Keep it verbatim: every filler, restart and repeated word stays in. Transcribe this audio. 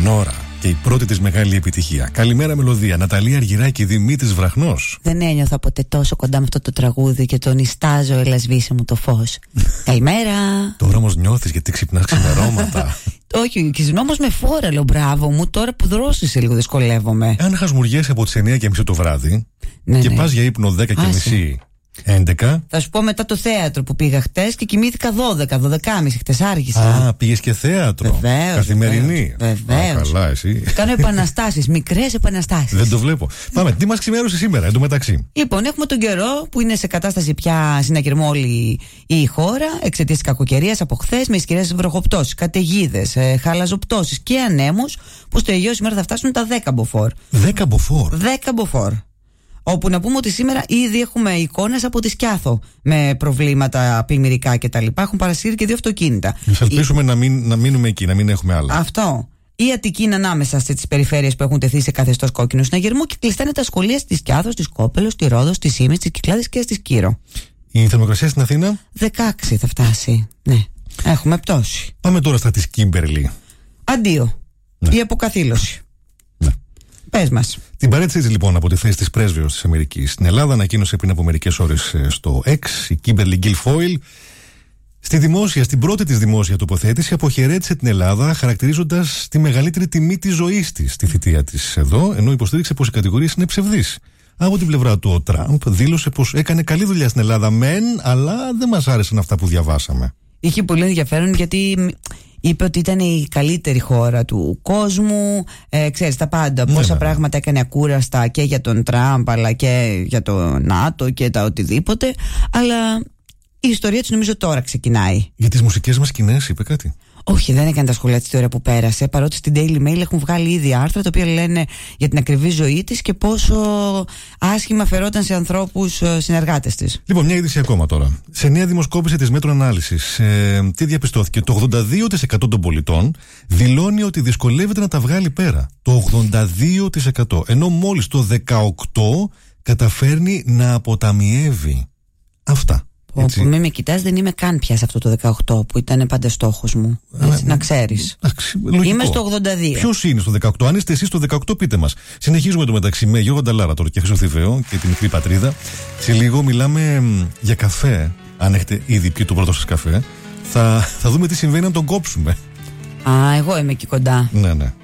Λεωνόρα και η πρώτη της μεγάλη επιτυχία. Καλημέρα μελωδία. Ναταλία Αργυράκη, Δημήτρης Βραχνός. Δεν ένιωθα ποτέ τόσο κοντά με αυτό το τραγούδι και τον ιστάζω, έλα σβήσε μου το φως. Καλημέρα. Τώρα όμως νιώθεις γιατί ξυπνάς ξημερώματα. Όχι, ξυπνώ όμως με φόρα, λέω μπράβο μου. Τώρα που δρόσισε λίγο δυσκολεύομαι. Αν χασμουριέσαι από τις εννιά και μισή το βράδυ ναι, και ναι. πας για ύπνο δέκα και μισή. έντεκα. Θα σου πω μετά το θέατρο που πήγα χτες και κοιμήθηκα δώδεκα, δώδεκα και μισή χτες, άργησα. Α, πήγες και θέατρο. Βεβαίως. Καθημερινή. Βεβαίως. Α, καλά, εσύ. Κάνω επαναστάσεις, μικρές επαναστάσεις. Δεν το βλέπω. Πάμε, τι μας ξημέρωσε σήμερα, εντωμεταξύ. Λοιπόν, έχουμε τον καιρό που είναι σε κατάσταση πια συνακερμό όλη η χώρα εξαιτίας της κακοκαιρίας από χθες, με ισχυρές βροχοπτώσεις, καταιγίδες, ε, χαλαζοπτώσεις και ανέμους που στο Αιγαίο σήμερα θα φτάσουν τα δέκα μποφόρ. δέκα μποφόρ. δέκα μποφόρ. Όπου να πούμε ότι σήμερα ήδη έχουμε εικόνες από τη Σκιάθο με προβλήματα πλημμυρικά κτλ. Έχουν παρασύρει και δύο αυτοκίνητα. Ας ελπίσουμε η... να, μην, να μείνουμε εκεί, να μην έχουμε άλλα. Αυτό. Η Αττική είναι ανάμεσα στις περιφέρειες που έχουν τεθεί σε καθεστώς κόκκινου συναγερμού και κλειστά είναι τα σχολεία στη Σκιάθο, στη Σκόπελο, στη Ρόδο, στη Σίμη, στις Κυκλάδες και στη Σκύρο. Η θερμοκρασία στην Αθήνα δεκαέξι θα φτάσει. Ναι. Έχουμε πτώση. Πάμε τώρα στα της Κίμπερλι. Αντίο. Ναι. Η αποκαθήλωση. Ναι. Πες μας. Την παρέτηση λοιπόν από τη θέση της πρέσβεως της Αμερικής στην Ελλάδα ανακοίνωσε πριν από μερικές ώρες στο X η Κίμπερλι Γκίλφόιλ. Στη δημόσια, στην πρώτη της δημόσια τοποθέτηση αποχαιρέτησε την Ελλάδα χαρακτηρίζοντας τη μεγαλύτερη τιμή της ζωής της στη θητεία της εδώ, ενώ υποστήριξε πως οι κατηγορίες είναι ψευδείς. Από την πλευρά του ο Τραμπ δήλωσε πως έκανε καλή δουλειά στην Ελλάδα μεν, αλλά δεν μας άρεσαν αυτά που διαβάσαμε. Είχε πολύ ενδιαφέρον γιατί είπε ότι ήταν η καλύτερη χώρα του κόσμου, ε, ξέρεις τα πάντα, ναι, πόσα ναι, πράγματα έκανε ακούραστα και για τον Τραμπ αλλά και για το ΝΑΤΟ και τα οτιδήποτε, αλλά η ιστορία της νομίζω τώρα ξεκινάει. Για τις μουσικές μας σκηνές είπε κάτι? Όχι, δεν έκανε τα σχολεία της τώρα που πέρασε, παρότι στην Daily Mail έχουν βγάλει ήδη άρθρα τα οποία λένε για την ακριβή ζωή της και πόσο άσχημα φερόταν σε ανθρώπους συνεργάτες της. Λοιπόν, μια είδηση ακόμα τώρα. Σε νέα δημοσκόπηση της Μέτρο Ανάλυσης, ε, τι διαπιστώθηκε? Το ογδόντα δύο τοις εκατό των πολιτών δηλώνει ότι δυσκολεύεται να τα βγάλει πέρα. Το ογδόντα δύο τοις εκατό. Ενώ μόλις το δεκαοκτώ τοις εκατό καταφέρνει να αποταμιεύει. Αυτά. Όπου μην με κοιτάς, δεν είμαι καν πια σε αυτό το δεκαοκτώ που ήταν πάντα στόχος μου. Έτσι, να ξέρεις. Είμαι στο ογδόντα δύο. Ποιος είναι στο δεκαοκτώ? Αν είστε εσείς στο δεκαοκτώ, πείτε μας. Συνεχίζουμε το μεταξύ με Γιώργο Νταλάρα τώρα και Χρυσοθηβαίο και τη μικρή πατρίδα. Σε λίγο μιλάμε για καφέ. Αν έχετε ήδη πιει το πρώτο σας καφέ, θα, θα δούμε τι συμβαίνει αν τον κόψουμε. Α, εγώ είμαι εκεί κοντά. Ναι, ναι.